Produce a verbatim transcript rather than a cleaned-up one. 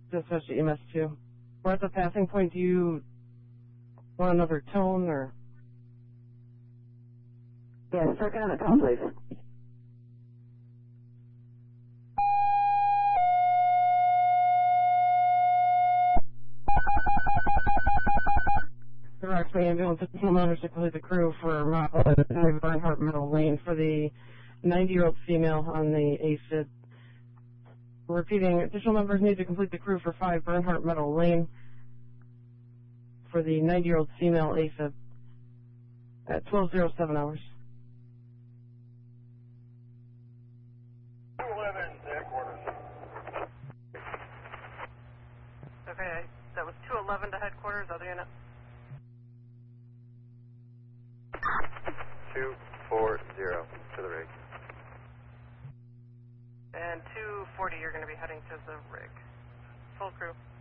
Dispatch to E M S two. We're at the passing point. Do you want another tone or? Yes, start on the tone, please. There are actually ambulance homeowners to complete the crew for uh, Bernhardt Meadow Lane for the ninety-year-old female on the A C I D. Repeating, additional members need to complete the crew for five Bernhardt Meadow Lane for the ninety-year-old female A C I D at twelve oh seven hours. two eleven to headquarters. Okay, that was two eleven to headquarters, other unit. two forty to the rig. And two forty, you're going to be heading to the rig. Full crew.